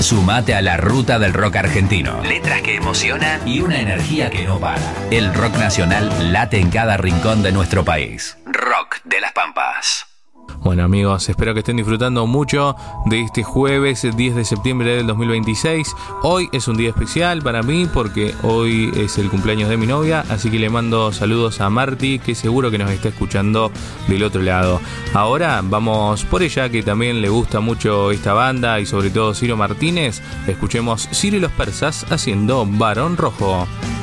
Sumate a la ruta del rock argentino. Letras que emocionan y una energía que no para. El rock nacional late en cada rincón de nuestro país. Rock de las Pampas. Bueno amigos, espero que estén disfrutando mucho de este jueves 10 de septiembre del 2026. Hoy es un día especial para mí porque hoy es el cumpleaños de mi novia, así que le mando saludos a Marti, que seguro que nos está escuchando del otro lado. Ahora vamos por ella, que también le gusta mucho esta banda y sobre todo Ciro Martínez. Escuchemos Ciro y los Persas haciendo Barón Rojo.